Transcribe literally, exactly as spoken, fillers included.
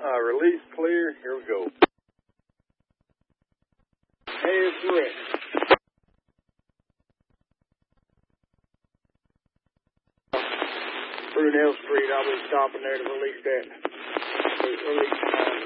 Uh, release clear. Here we go. Hey, it's Rick. Brunel Street. I'll be stopping there to release that. Release.